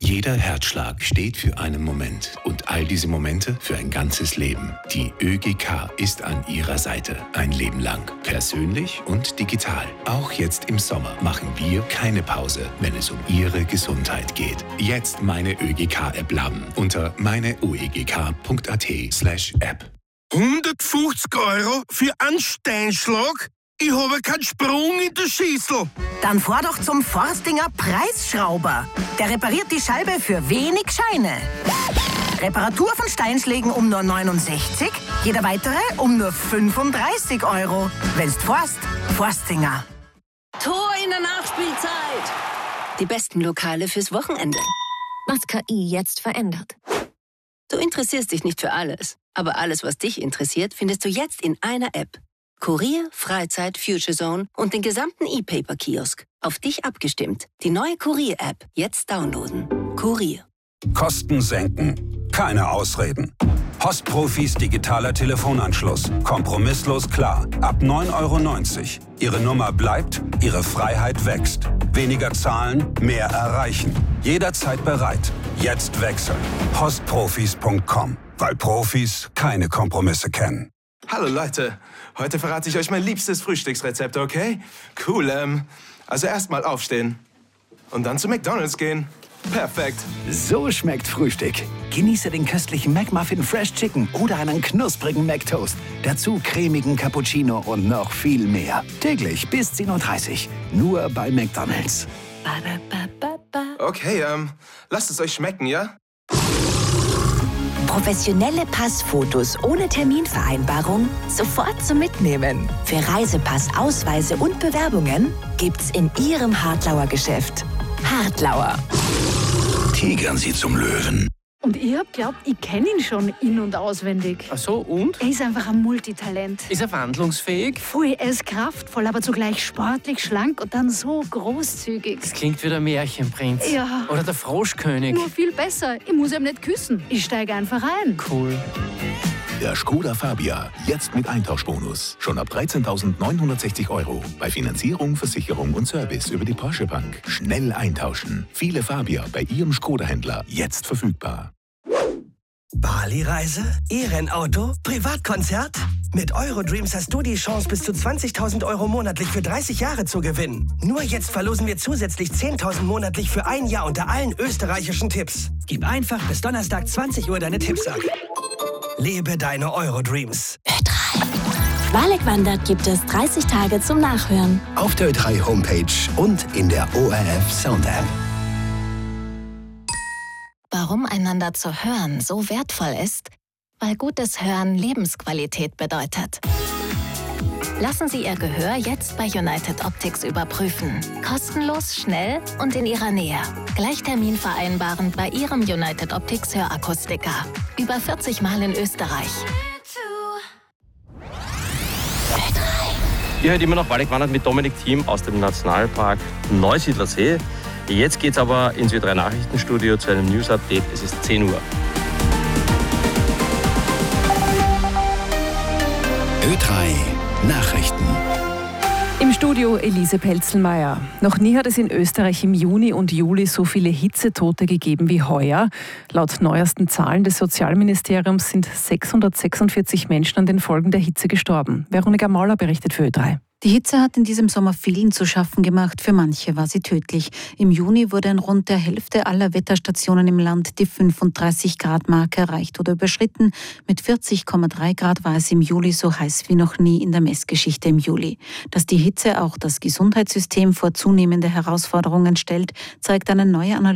Jeder Herzschlag steht für einen Moment und all diese Momente für ein ganzes Leben. Die ÖGK ist an Ihrer Seite. Ein Leben lang. Persönlich und digital. Auch jetzt im Sommer machen wir keine Pause, wenn es um Ihre Gesundheit geht. Jetzt meine ÖGK-App laden unter meineoegk.at/App. 150 € für einen Steinschlag? Ich habe keinen Sprung in der Schüssel. Dann fahr doch zum Forstinger Preisschrauber. Der repariert die Scheibe für wenig Scheine. Reparatur von Steinschlägen um nur 69, jeder weitere um nur 35 €. Wenn's fährst, Forstinger. Tor in der Nachspielzeit. Die besten Lokale fürs Wochenende. Was KI jetzt verändert. Du interessierst dich nicht für alles, aber alles, was dich interessiert, findest du jetzt in einer App. Kurier, Freizeit, Future Zone und den gesamten E-Paper-Kiosk. Auf dich abgestimmt. Die neue Kurier-App. Jetzt downloaden. Kurier. Kosten senken. Keine Ausreden. Postprofis digitaler Telefonanschluss. Kompromisslos klar. Ab 9,90 €. Ihre Nummer bleibt, Ihre Freiheit wächst. Weniger zahlen, mehr erreichen. Jederzeit bereit. Jetzt wechseln. Postprofis.com. Weil Profis keine Kompromisse kennen. Hallo Leute, heute verrate ich euch mein liebstes Frühstücksrezept, okay? Cool, also erstmal aufstehen und dann zu McDonald's gehen. Perfekt. So schmeckt Frühstück. Genieße den köstlichen McMuffin Fresh Chicken oder einen knusprigen McToast. Dazu cremigen Cappuccino und noch viel mehr. Täglich bis 10:30 Uhr. Nur bei McDonald's. Okay, lasst es euch schmecken, ja? Professionelle Passfotos ohne Terminvereinbarung sofort zum Mitnehmen. Für Reisepass, Ausweise und Bewerbungen gibt's in Ihrem Hartlauer Geschäft. Hartlauer. Tigern Sie zum Löwen. Und ich hab geglaubt, ich kenne ihn schon in- und auswendig. Ach so, und? Er ist einfach ein Multitalent. Ist er wandlungsfähig? Voll, er ist kraftvoll, aber zugleich sportlich, schlank und dann so großzügig. Das klingt wie der Märchenprinz. Ja. Oder der Froschkönig. Nur viel besser. Ich muss ihm nicht küssen. Ich steige einfach ein. Cool. Der Skoda Fabia, jetzt mit Eintauschbonus. Schon ab 13.960 €. Bei Finanzierung, Versicherung und Service über die Porsche Bank. Schnell eintauschen. Viele Fabia bei Ihrem Skoda-Händler jetzt verfügbar. Bali-Reise? E-Rennauto? Privatkonzert? Mit Eurodreams hast du die Chance, bis zu 20.000 € monatlich für 30 Jahre zu gewinnen. Nur jetzt verlosen wir zusätzlich 10.000 monatlich für ein Jahr unter allen österreichischen Tipps. Gib einfach bis Donnerstag 20 Uhr deine Tipps ab. Lebe deine Eurodreams. Ö3. Walek wandert gibt es 30 Tage zum Nachhören. Auf der Ö3 Homepage und in der ORF Sound App. Warum einander zu hören so wertvoll ist? Weil gutes Hören Lebensqualität bedeutet. Lassen Sie Ihr Gehör jetzt bei United Optics überprüfen. Kostenlos, schnell und in Ihrer Nähe. Gleich Termin vereinbaren bei Ihrem United Optics Hörakustiker. Über 40 Mal in Österreich. Ihr hört immer noch Walek wandert mit Dominik Thiem aus dem Nationalpark Neusiedlersee. Jetzt geht's aber ins Ö3 Nachrichtenstudio zu einem News-Update. Es ist 10 Uhr. Ö3 Nachrichten. Im Studio Elise Pelzelmeier. Noch nie hat es in Österreich im Juni und Juli so viele Hitzetote gegeben wie heuer. Laut neuesten Zahlen des Sozialministeriums sind 646 Menschen an den Folgen der Hitze gestorben. Veronika Mauler berichtet für Ö3. Die Hitze hat in diesem Sommer vielen zu schaffen gemacht. Für manche war sie tödlich. Im Juni wurde in rund der Hälfte aller Wetterstationen im Land die 35-Grad-Marke erreicht oder überschritten. Mit 40,3 Grad war es im Juli so heiß wie noch nie in der Messgeschichte im Juli. Dass die Hitze auch das Gesundheitssystem vor zunehmende Herausforderungen stellt, zeigt eine neue Analyse